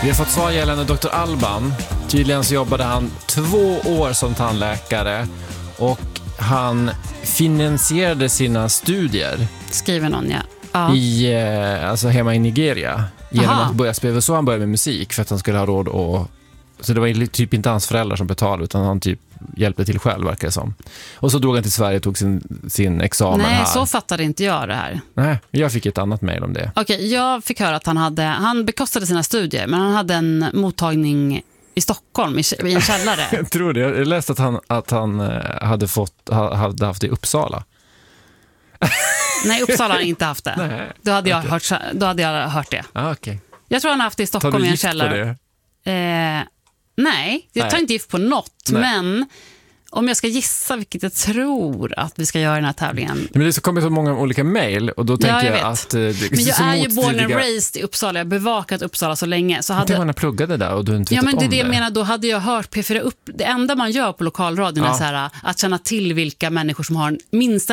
Vi har fått svar gällande Dr. Alban. Tydligen så jobbade han 2 år som tandläkare och han finansierade sina studier. Skriver någon, ja. Alltså hemma i Nigeria. Genom att börja spela. Så han började med musik för att han skulle ha råd och... Så det var typ inte hans föräldrar som betalade utan han typ hjälpte till själv, verkar det som. Och så drog han till Sverige och tog sin examen här. Nej, så fattade inte jag det här. Nej, jag fick ett annat mejl om det. Okej, jag fick höra att han bekostade sina studier, men han hade en mottagning i Stockholm i en källare. Jag tror det. Jag läste att han hade haft det i Uppsala. Nej, Uppsala har inte haft det. Nej. Då hade jag hört det. Okay. Jag tror han har haft det i Stockholm i en källare. Nej, jag tar inte gift på något. Nej. Men om jag ska gissa vilket jag tror att vi ska göra i den här tävlingen. Men det kommer så många olika mejl och då tänker jag att... Men jag är ju born and raised i Uppsala. Jag har bevakat Uppsala så länge. Så hade... man pluggade där och du inte vet men det om det jag menar, då hade jag hört P4 upp. Det enda man gör på lokalradion är så här, att känna till vilka människor som har minsta